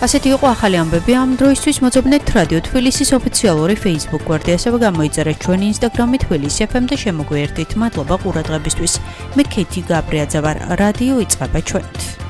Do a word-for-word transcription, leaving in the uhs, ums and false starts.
ასეთი იყო ახალი ამბები ამ დროისთვის მოძებნეთ რადიო თბილისის ოფიციალური Facebook გვერდი, ასევე გამოიწერეთ ჩვენი Instagram-ი თბილისი ეფ ემ და შემოგვიერთდით. მადლობა ყურადღებისთვის. მე ქეთი გაბრიაძე ვარ. რადიო იწყება ჩვენით.